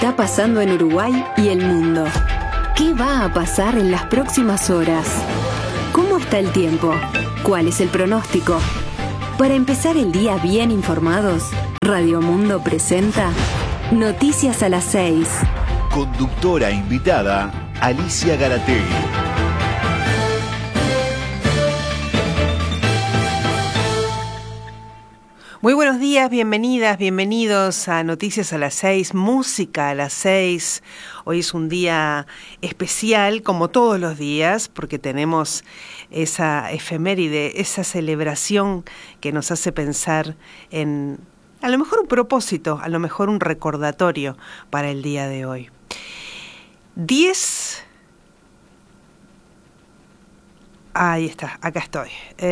está pasando en Uruguay y el mundo? ¿Qué va a pasar en las próximas horas? ¿Cómo está el tiempo? ¿Cuál es el pronóstico? Para empezar el día bien informados, Radio Mundo presenta Noticias a las 6. Conductora invitada, Alicia Garategui. Muy buenos días, bienvenidas, bienvenidos a Noticias a las 6, Música a las 6. Hoy es un día especial, como todos los días, porque tenemos esa efeméride, esa celebración que nos hace pensar en, a lo mejor un propósito, a lo mejor un recordatorio para el día de hoy. Ahí está, acá estoy.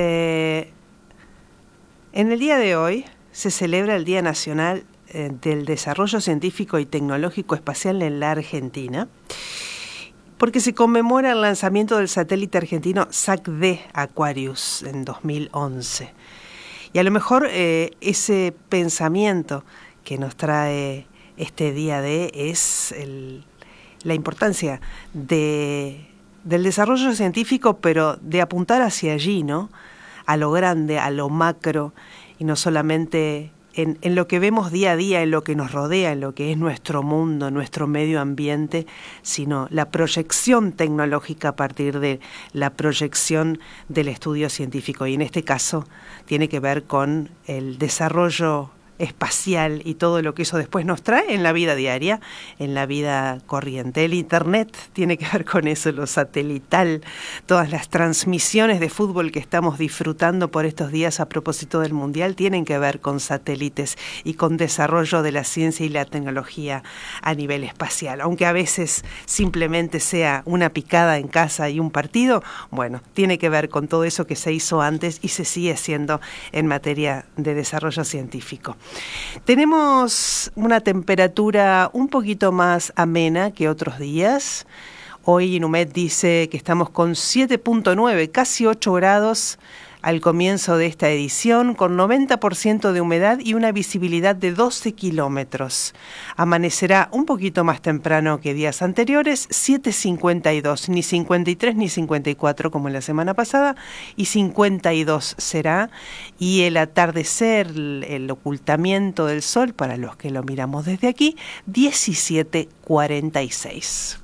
En el día de hoy se celebra el Día Nacional del Desarrollo Científico y Tecnológico Espacial en la Argentina, porque se conmemora el lanzamiento del satélite argentino SAC-D Aquarius en 2011. Y a lo mejor ese pensamiento que nos trae este día es la importancia del desarrollo científico, pero de apuntar hacia allí, ¿no? A lo grande, a lo macro, y no solamente en lo que vemos día a día, en lo que nos rodea, en lo que es nuestro mundo, nuestro medio ambiente, sino la proyección tecnológica a partir de la proyección del estudio científico. Y en este caso tiene que ver con el desarrollo espacial y todo lo que eso después nos trae en la vida diaria, en la vida corriente. El Internet tiene que ver con eso, lo satelital, todas las transmisiones de fútbol que estamos disfrutando por estos días a propósito del Mundial tienen que ver con satélites y con desarrollo de la ciencia y la tecnología a nivel espacial. Aunque a veces simplemente sea una picada en casa y un partido, bueno, tiene que ver con todo eso que se hizo antes y se sigue haciendo en materia de desarrollo científico. Tenemos una temperatura un poquito más amena que otros días. Hoy Inumet dice que estamos con 7.9, casi 8 grados al comienzo de esta edición, con 90% de humedad y una visibilidad de 12 kilómetros. Amanecerá un poquito más temprano que días anteriores, 7:52, ni 53 ni 54 como la semana pasada, y 52 será. Y el atardecer, el ocultamiento del sol, para los que lo miramos desde aquí, 17:46.